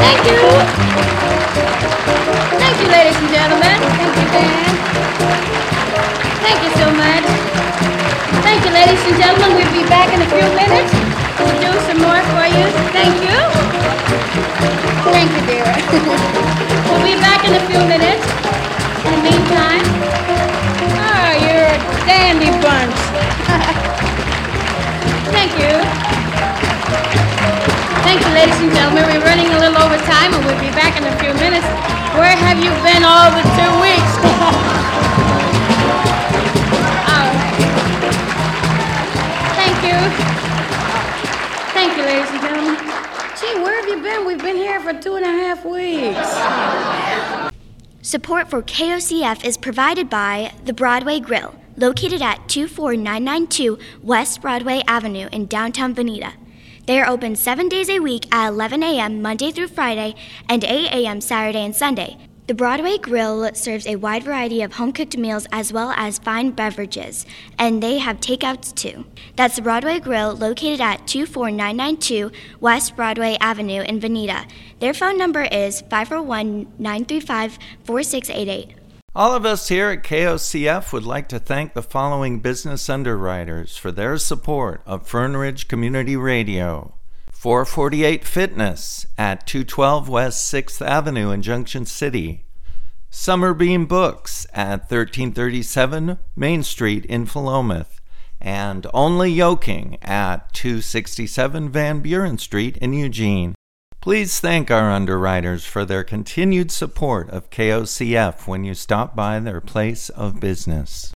Thank you. Thank you, ladies and gentlemen. Thank you, Dan. Thank you so much. Thank you, ladies and gentlemen. We'll be back in a few minutes to do some more for you. Thank you. Thank you, dear. We'll be back in a few minutes. In the meantime, you're a dandy bunch. Thank you. Thank you, ladies and gentlemen. We're running a little over time, and we'll be back in a few minutes. Where have you been all the 2 weeks? All right. Thank you. Thank you, ladies and gentlemen. Gee, where have you been? We've been here for 2.5 weeks. Support for KOCF is provided by The Broadway Grill, located at 24992 West Broadway Avenue in downtown Veneta. They are open 7 days a week at 11 a.m. Monday through Friday and 8 a.m. Saturday and Sunday. The Broadway Grill serves a wide variety of home-cooked meals as well as fine beverages, and they have takeouts too. That's the Broadway Grill, located at 24992 West Broadway Avenue in Veneta. Their phone number is 541-935-4688. All of us here at KOCF would like to thank the following business underwriters for their support of Fern Ridge Community Radio. 448 Fitness at 212 West 6th Avenue in Junction City. Summerbeam Books at 1337 Main Street in Philomath. And Only Yoking at 267 Van Buren Street in Eugene. Please thank our underwriters for their continued support of KOCF when you stop by their place of business.